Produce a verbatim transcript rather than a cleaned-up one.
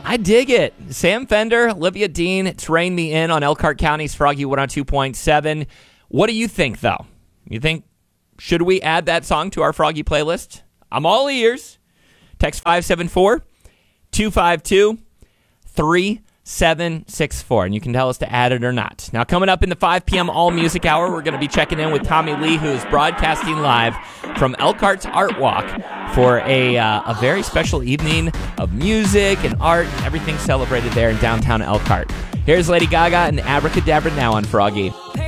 I dig it. Sam Fender, Olivia Dean, it's Rain Me In on Elkhart County's Froggy one oh two point seven. What do you think, though? You think, should we add that song to our Froggy playlist? I'm all ears. Text five seven four, two five two, three seven six four, and you can tell us to add it or not. Now, coming up in the five p.m. All Music Hour, we're going to be checking in with Tommy Lee, who is broadcasting live from Elkhart's Art Walk for a uh, a very special evening of music and art and everything celebrated there in downtown Elkhart. Here's Lady Gaga and Abracadabra now on Froggy. Hey.